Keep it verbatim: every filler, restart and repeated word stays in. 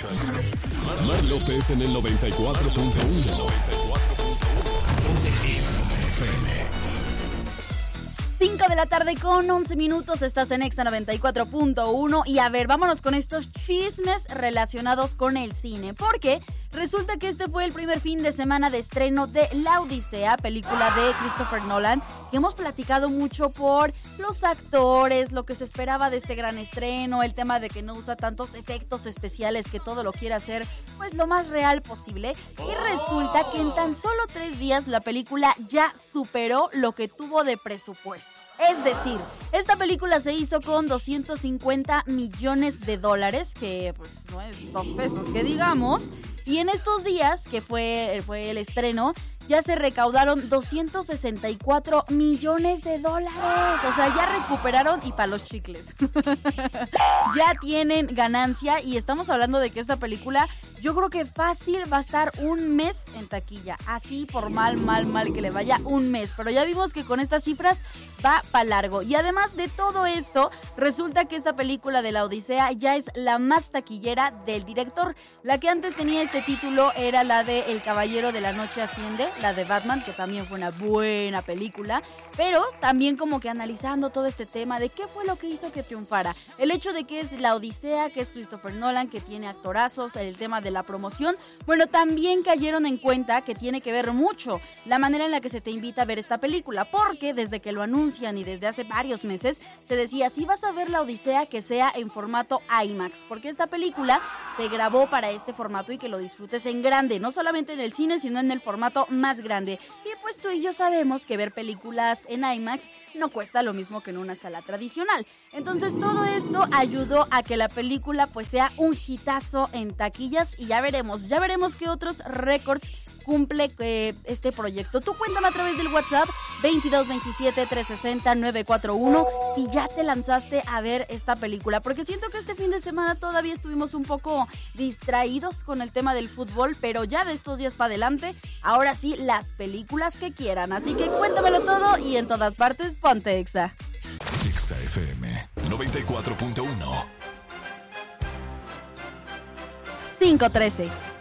Mar López en el noventa y cuatro punto uno. cinco de la tarde con once minutos, estás en Exa noventa y cuatro punto uno y a ver, vámonos con estos chismes relacionados con el cine, porque resulta que este fue el primer fin de semana de estreno de La Odisea, película de Christopher Nolan, que hemos platicado mucho por los actores, lo que se esperaba de este gran estreno, el tema de que no usa tantos efectos especiales, que todo lo quiere hacer pues lo más real posible, y resulta que en tan solo tres días la película ya superó lo que tuvo de presupuesto. Es decir, esta película se hizo con doscientos cincuenta millones de dólares, que pues no es dos pesos que digamos, y en estos días, que fue, fue el estreno, ya se recaudaron doscientos sesenta y cuatro millones de dólares. O sea, ya recuperaron y para los chicles. Ya tienen ganancia y estamos hablando de que esta película, yo creo que fácil va a estar un mes en taquilla. Así por mal, mal, mal que le vaya, un mes. Pero ya vimos que con estas cifras va para largo. Y además de todo esto, resulta que esta película de La Odisea ya es la más taquillera del director. La que antes tenía este título era la de El Caballero de la Noche Asciende, la de Batman, que también fue una buena película, pero también como que analizando todo este tema de qué fue lo que hizo que triunfara. El hecho de que es La Odisea, que es Christopher Nolan, que tiene actorazos, el tema de la promoción, bueno, también cayeron en cuenta que tiene que ver mucho la manera en la que se te invita a ver esta película, porque desde que lo anuncian y desde hace varios meses, se decía, si vas a ver La Odisea, que sea en formato IMAX, porque esta película se grabó para este formato y que lo disfrutes en grande, no solamente en el cine, sino en el formato más grande. Y pues tú y yo sabemos que ver películas en IMAX no cuesta lo mismo que en una sala tradicional. Entonces todo esto ayudó a que la película pues sea un hitazo en taquillas y ya veremos, ya veremos qué otros récords cumple eh, este proyecto. Tú cuéntame a través del WhatsApp veintidós veintisiete trescientos sesenta novecientos cuarenta y uno si ya te lanzaste a ver esta película, porque siento que este fin de semana todavía estuvimos un poco distraídos con el tema del fútbol, pero ya de estos días para adelante, ahora sí, las películas que quieran. Así que cuéntamelo todo y en todas partes, ponte Exa. Exa F M noventa y cuatro punto uno. cinco trece